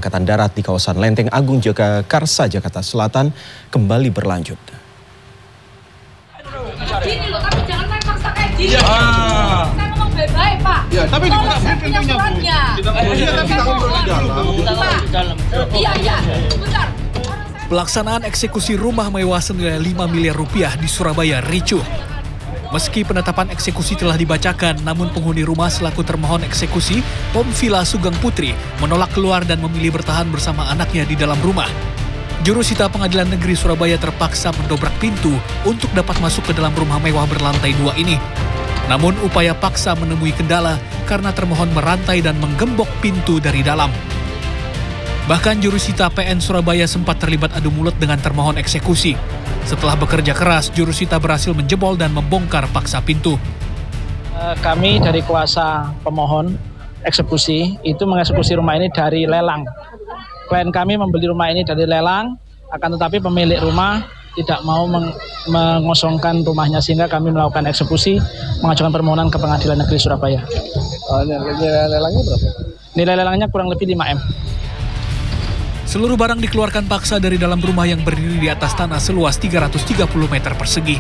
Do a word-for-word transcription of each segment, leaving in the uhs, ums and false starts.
Angkatan Darat di kawasan Lenteng Agung Jagakarsa, Jakarta Selatan kembali berlanjut. Gini loh, tapi jangan main paksa kayak gini. Ya. Saya ngomong baik-baik, Pak. Ya, tapi tolong dibuka saya punya suratnya. Iya, tapi kita mau di dalam. Iya, iya, bentar. Pelaksanaan eksekusi rumah mewah senilai lima miliar rupiah di Surabaya ricuh. Meski penetapan eksekusi telah dibacakan, namun penghuni rumah selaku termohon eksekusi, Pom Villa Sugeng Putri, menolak keluar dan memilih bertahan bersama anaknya di dalam rumah. Jurusita Pengadilan Negeri Surabaya terpaksa mendobrak pintu untuk dapat masuk ke dalam rumah mewah berlantai dua ini. Namun upaya paksa menemui kendala karena termohon merantai dan menggembok pintu dari dalam. Bahkan jurusita P N Surabaya sempat terlibat adu mulut dengan termohon eksekusi. Setelah bekerja keras, jurusita berhasil menjebol dan membongkar paksa pintu. Kami dari kuasa pemohon eksekusi itu mengeksekusi rumah ini dari lelang. Klien kami membeli rumah ini dari lelang, akan tetapi pemilik rumah tidak mau meng mengosongkan rumahnya sehingga kami melakukan eksekusi, mengajukan permohonan ke Pengadilan Negeri Surabaya. Oh, nilai lelangnya berapa? Nilai lelangnya kurang lebih lima M. Seluruh barang dikeluarkan paksa dari dalam rumah yang berdiri di atas tanah seluas tiga ratus tiga puluh meter persegi.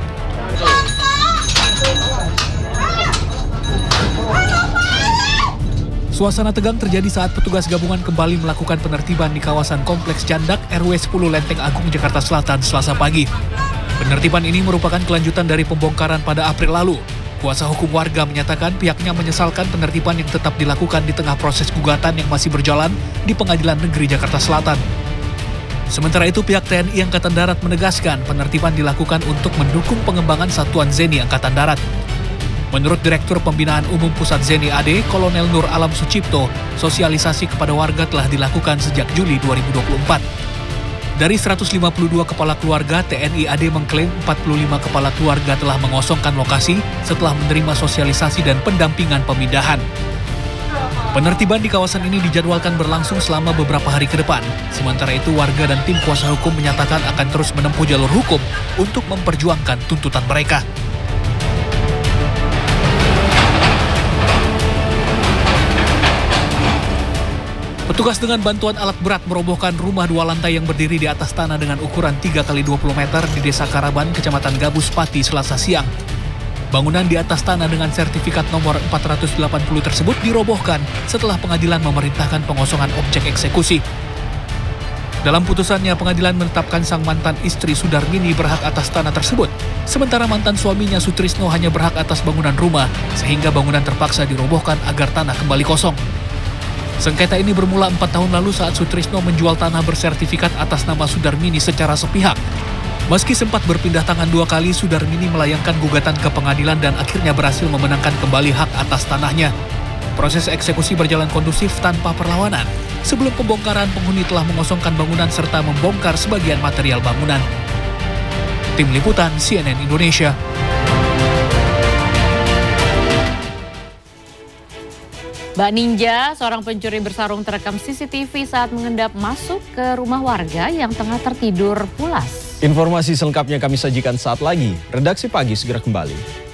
Suasana tegang terjadi saat petugas gabungan kembali melakukan penertiban di kawasan Kompleks Jandak R W sepuluh Lenteng Agung, Jakarta Selatan, Selasa pagi. Penertiban ini merupakan kelanjutan dari pembongkaran pada April lalu. Kuasa hukum warga menyatakan pihaknya menyesalkan penertiban yang tetap dilakukan di tengah proses gugatan yang masih berjalan di Pengadilan Negeri Jakarta Selatan. Sementara itu pihak T N I Angkatan Darat menegaskan penertiban dilakukan untuk mendukung pengembangan Satuan Zeni Angkatan Darat. Menurut Direktur Pembinaan Umum Pusat Zeni A D, Kolonel Nur Alam Sucipto, sosialisasi kepada warga telah dilakukan sejak Juli dua ribu dua puluh empat. Dari seratus lima puluh dua kepala keluarga, T N I A D mengklaim empat puluh lima kepala keluarga telah mengosongkan lokasi setelah menerima sosialisasi dan pendampingan pemindahan. Penertiban di kawasan ini dijadwalkan berlangsung selama beberapa hari ke depan. Sementara itu, warga dan tim kuasa hukum menyatakan akan terus menempuh jalur hukum untuk memperjuangkan tuntutan mereka. Petugas dengan bantuan alat berat merobohkan rumah dua lantai yang berdiri di atas tanah dengan ukuran tiga kali dua puluh meter di Desa Karaban, Kecamatan Gabus, Pati, Selasa siang. Bangunan di atas tanah dengan sertifikat nomor empat ratus delapan puluh tersebut dirobohkan setelah pengadilan memerintahkan pengosongan objek eksekusi. Dalam putusannya, pengadilan menetapkan sang mantan istri Sudarmini berhak atas tanah tersebut, sementara mantan suaminya Sutrisno hanya berhak atas bangunan rumah, sehingga bangunan terpaksa dirobohkan agar tanah kembali kosong. Sengketa ini bermula empat tahun lalu saat Sutrisno menjual tanah bersertifikat atas nama Sudarmini secara sepihak. Meski sempat berpindah tangan dua kali, Sudarmini melayangkan gugatan ke pengadilan dan akhirnya berhasil memenangkan kembali hak atas tanahnya. Proses eksekusi berjalan kondusif tanpa perlawanan. Sebelum pembongkaran, penghuni telah mengosongkan bangunan serta membongkar sebagian material bangunan. Tim Liputan C N N Indonesia. Mbak Ninja, seorang pencuri bersarung terekam C C T V saat mengendap masuk ke rumah warga yang tengah tertidur pulas. Informasi selengkapnya kami sajikan saat lagi. Redaksi Pagi segera kembali.